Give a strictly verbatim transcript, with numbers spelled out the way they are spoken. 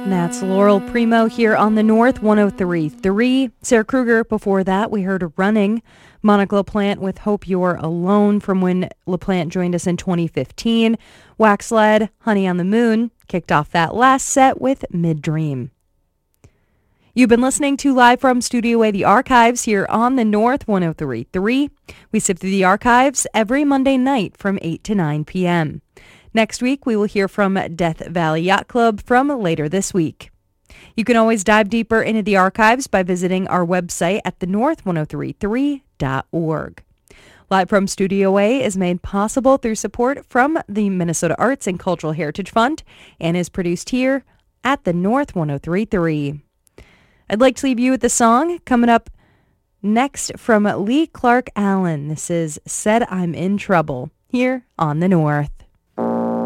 That's Laurel Primo here on the North one oh three point three. Sarah Kruger, before that, we heard Running. Monica LaPlante with Hope You're Alone from when LaPlante joined us in twenty fifteen. Waxled, Honey on the Moon, kicked off that last set with Mid-Dream. You've been listening to Live from Studio A, the Archives, here on the North one oh three point three. We sift through the archives every Monday night from eight to nine p.m. Next week, we will hear from Death Valley Yacht Club from later this week. You can always dive deeper into the archives by visiting our website at the north ten thirty-three dot org. Live from Studio A is made possible through support from the Minnesota Arts and Cultural Heritage Fund and is produced here at the North ten thirty-three. I'd like to leave you with the song coming up next from Lee Clark Allen. This is Said I'm in Trouble here on the North.